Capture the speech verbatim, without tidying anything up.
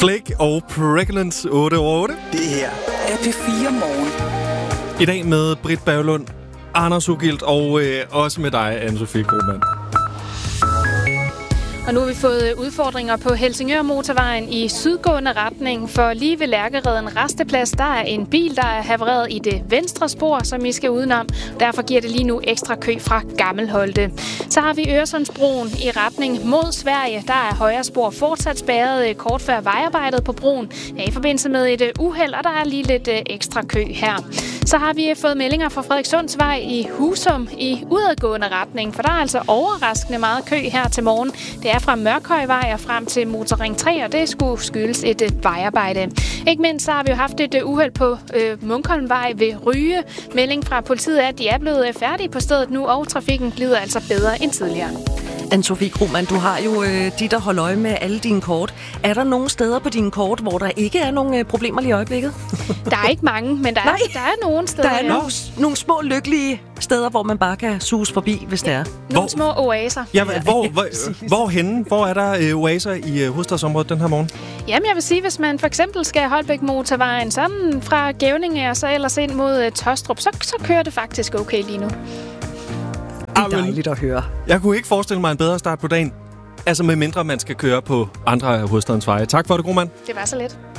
Flake og Pregnant otte over otte. Det her er P fire Morgen. I dag med Britt Berglund, Anders Ugilt og øh, også med dig, Anne-Sophie Krohmann. Og nu har vi fået udfordringer på Helsingør-motorvejen i sydgående retning, for lige ved Lærkereden Rasteplads, der er en bil, der er havareret i det venstre spor, som I skal udenom. Derfor giver det lige nu ekstra kø fra Gammelholte. Så har vi Øresundsbroen i retning mod Sverige. Der er højre spor fortsat spærret kort før vejarbejdet på broen i forbindelse med et uheld, og der er lige lidt ekstra kø her. Så har vi fået meldinger fra Frederikssundsvej i Husum i udadgående retning, for der er altså overraskende meget kø her til morgen. Det er fra Mørkhøjvej og frem til Motorring tre, og det skulle skyldes et øh, vejarbejde. Ikke mindst så har vi jo haft et øh, uheld på øh, Munkholmvej ved Ryge. Melding fra politiet er, at de er blevet øh, færdige på stedet nu, og trafikken glider altså bedre end tidligere. Anne-Sophie Krohmann, du har jo øh, de, der holder øje med alle dine kort. Er der nogle steder på dine kort, hvor der ikke er nogen øh, problemer lige i øjeblikket? Der er ikke mange, men der er, der er nogle steder. Der er ja. nogle, nogle små lykkelige steder, hvor man bare kan suse forbi, hvis det er. Nogle Hvor- små oaser. Ja, hvor, hvor, hvor henne? Hvor er der øh, oaser i øh, hovedstadsområdet den her morgen? Jamen, jeg vil sige, hvis man for eksempel skal Holbæk motorvejen sådan fra Gævninge og så ellers ind mod uh, Tostrup, så, så kører det faktisk okay lige nu. Det er dejligt at høre. Jeg kunne ikke forestille mig en bedre start på dagen. Altså med mindre man skal køre på andre af hovedstadens veje. Tak for det, Krohmann. Det var så lidt.